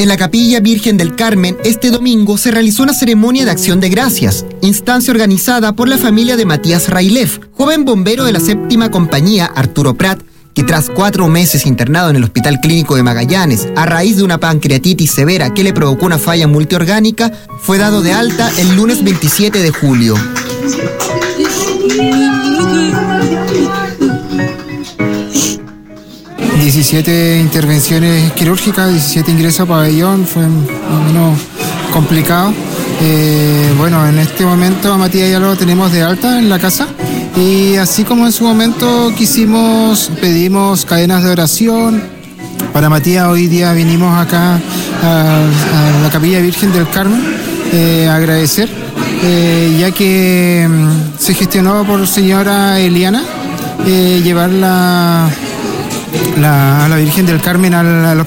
En la Capilla Virgen del Carmen, este domingo se realizó una ceremonia de acción de gracias, instancia organizada por la familia de Matías Raileff, joven bombero de la 7ª Compañía Arturo Prat, que tras 4 meses internado en el Hospital Clínico de Magallanes, a raíz de una pancreatitis severa que le provocó una falla multiorgánica, fue dado de alta el lunes 27 de julio. ...17 intervenciones quirúrgicas, 17 ingresos a pabellón, fue menos complicado. Bueno, en este momento a Matías ya lo tenemos de alta en la casa, y así como en su momento pedimos cadenas de oración para Matías. Hoy día vinimos acá a la Capilla Virgen del Carmen a agradecer, ya que se gestionó por señora Eliana llevarla a la Virgen del Carmen al